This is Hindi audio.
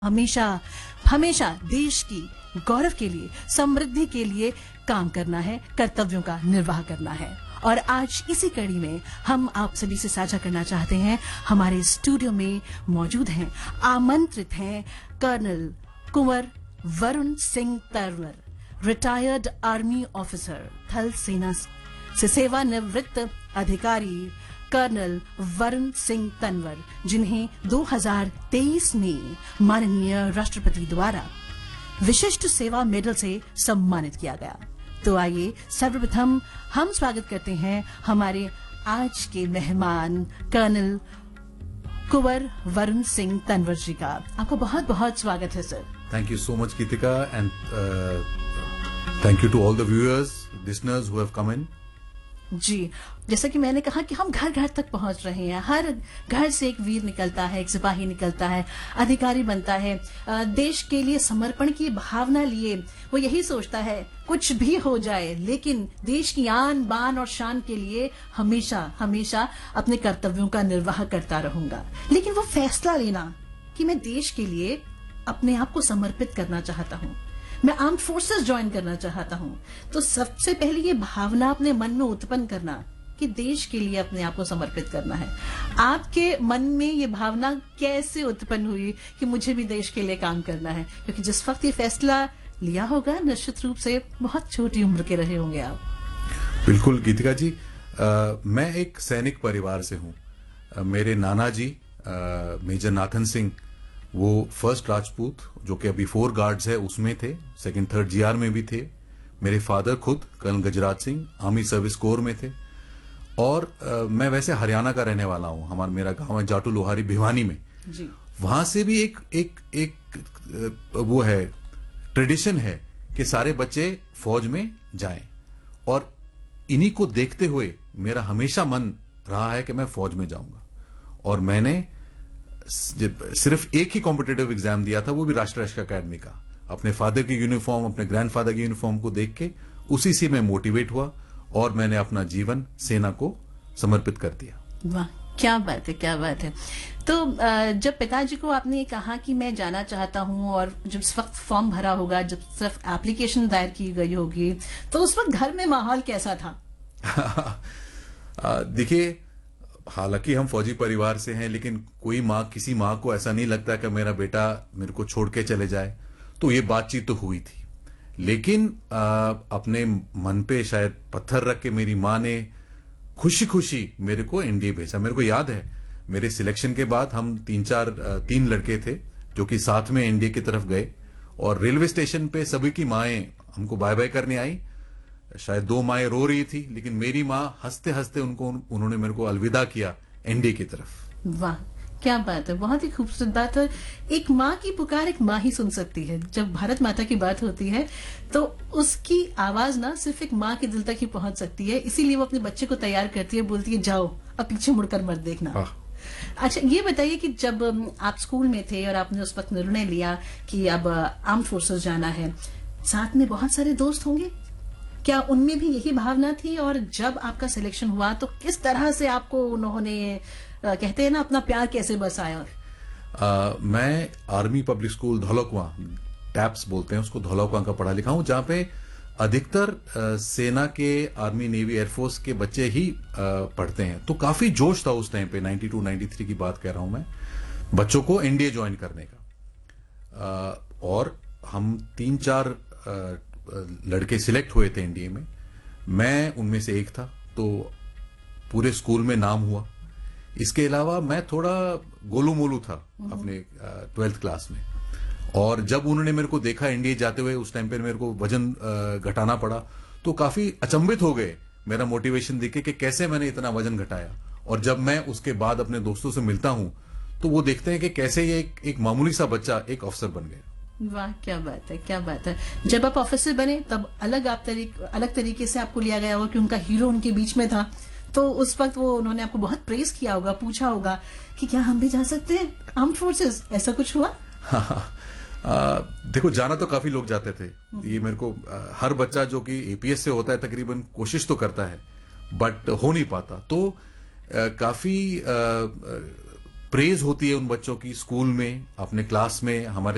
हमेशा हमेशा देश की गौरव के लिए, समृद्धि के लिए काम करना है, कर्तव्यों का निर्वाह करना है। और आज इसी कड़ी में हम आप सभी से साझा करना चाहते हैं। हमारे स्टूडियो में मौजूद हैं, आमंत्रित हैं कर्नल कुंवर Varun Singh Tanwar, retired army officer, थल सेना से सेवानिवृत्त अधिकारी कर्नल वरुण सिंह तंवर, जिन्हें 2023 में माननीय राष्ट्रपति द्वारा विशिष्ट सेवा मेडल से सम्मानित किया गया। तो आइए सर्वप्रथम हम स्वागत करते हैं हमारे आज के मेहमान कर्नल कुंवर वरुण सिंह तंवर जी का। आपका बहुत बहुत स्वागत है sir. Thank you so much, Geetika, and thank you to all the viewers, listeners who have come in. जी, जैसा कि मैंने कहा कि हम घर घर तक पहुंच रहे हैं। हर घर से एक वीर निकलता है, एक सिपाही निकलता है, अधिकारी बनता है, देश के लिए समर्पण की भावना लिए वो यही सोचता है कुछ भी हो जाए, लेकिन देश की आन बान और शान के लिए हमेशा हमेशा अपने कर्तव्यों का निर्वाह करता रहूंगा। लेकिन वो फैसला लेना कि मैं देश के लिए अपने आप को समर्पित करना चाहता हूँ, मैं आर्म्ड फोर्सेस ज्वाइन करना चाहता हूँ, तो सबसे पहले ये भावना अपने मन में उत्पन्न करना कि देश के लिए अपने आप को समर्पित करना है। आपके मन में ये भावना कैसे उत्पन्न हुई कि मुझे भी देश के लिए काम करना है? क्योंकि जिस वक्त ये फैसला लिया होगा, निश्चित रूप से बहुत छोटी उम्र के रहे होंगे आप। बिल्कुल गीतिका जी, मैं एक सैनिक परिवार से हूँ। मेरे नाना जी मेजर नाथन सिंह, वो फर्स्ट राजपूत जो कि अभी 4 गार्ड्स है उसमें थे, सेकंड थर्ड जीआर में भी थे। मेरे फादर खुद colonel Gajraj Singh army service corps में थे। और मैं वैसे हरियाणा का रहने वाला हूँ। मेरा गांव है जाटू लोहारी भिवानी में जी। वहां से भी एक वो है, ट्रेडिशन है कि सारे बच्चे फौज में जाएं। और इन्हीं को देखते हुए मेरा हमेशा मन रहा है कि मैं फौज में जाऊंगा। और मैंने सिर्फ एक ही कॉम्पिटिटिव एग्जाम दिया था, वो भी राष्ट्रीय रक्षा अकेडमी का। अपने फादर की यूनिफॉर्म, अपने ग्रैंडफादर की यूनिफॉर्म को देख के उसी से मैं मोटिवेट हुआ और मैंने अपना जीवन सेना को समर्पित कर दिया। वाह, क्या बात है, क्या बात है। तो जब पिताजी को आपने कहा कि मैं जाना चाहता हूं, और जब इस वक्त फॉर्म भरा होगा, जब सिर्फ एप्लीकेशन दायर की गई होगी, तो उस वक्त घर में माहौल कैसा था? देखिए, हालांकि हम फौजी परिवार से हैं, लेकिन किसी माँ को ऐसा नहीं लगता कि मेरा बेटा मेरे को छोड़ के चले जाए। तो ये बातचीत तो हुई थी, लेकिन अपने मन पे शायद पत्थर रख के मेरी माँ ने खुशी खुशी मेरे को एनडीए भेजा। मेरे को याद है, मेरे सिलेक्शन के बाद हम 3 लड़के थे जो कि साथ में एनडीए की तरफ गए। और रेलवे स्टेशन पे सभी की माएं हमको बाय बाय करने आई। शायद 2 माएं रो रही थी, लेकिन मेरी माँ हंसते हंसते उन्होंने मेरे को अलविदा किया एनडीए की तरफ। वाह, क्या बात है, बहुत ही खूबसूरत बात है। एक माँ की पुकार एक माँ ही सुन सकती है। जब भारत माता की बात होती है तो उसकी आवाज ना सिर्फ एक माँ के दिल तक ही पहुंच सकती है। इसीलिए वो अपने बच्चे को तैयार करती है, बोलती है जाओ, अब पीछे मुड़कर मत देखना। अच्छा, ये बताइए कि जब आप स्कूल में थे और आपने उस वक्त निर्णय लिया कि अब आर्म्ड फोर्सेस जाना है, साथ में बहुत सारे दोस्त होंगे, क्या उनमें भी यही भावना थी? और जब आपका सिलेक्शन हुआ तो किस तरह से आपको उन्होंने कहते हैं ना अपना प्यार कैसे बरसाया? मैं आर्मी पब्लिक स्कूल धौलकुआं, टैप्स बोलते हैं उसको, धौलकुआं का पढ़ा लिखा हूं, जहां पे अधिकतर सेना के, आर्मी नेवी एयरफोर्स के बच्चे ही पढ़ते हैं। तो काफी जोश था उस टाइम पे, 92-93 की बात कह रहा हूं मैं, बच्चों को एनडीए ज्वाइन करने का। और हम 3-4 लड़के सिलेक्ट हुए थे एनडीए में। मैं उनमें से एक था, तो पूरे स्कूल में नाम हुआ। इसके अलावा मैं थोड़ा गोलू मोलू था अपने 12th क्लास में। और जब उन्होंने मेरे को देखा एनडीए जाते हुए, उस टाइम पे मेरे को वजन घटाना पड़ा, तो काफी अचंभित हो गए मेरा मोटिवेशन देखे कि कैसे मैंने इतना वजन घटाया। और जब मैं उसके बाद अपने दोस्तों से मिलता हूं तो वो देखते हैं कि कैसे ये एक मामूली सा बच्चा एक अफसर बन गया। वाह, क्या बात है, क्या बात है। जब आप ऑफिसर बने तब अलग तरीके से आपको लिया गया होगा कि उनका हीरो उनके बीच में था, तो उस वक्त वो उन्होंने आपको बहुत प्रेज किया होगा, पूछा होगा कि क्या हम भी जा सकते हैं आर्म्ड फोर्सेस? ऐसा कुछ हुआ? देखो, जाना तो काफी लोग जाते थे। ये मेरे को हर बच्चा जो कि एपीएस से होता है तकरीबन कोशिश तो करता है, बट हो नहीं पाता। तो काफी प्रेज होती है उन बच्चों की स्कूल में, अपने क्लास में, हमारे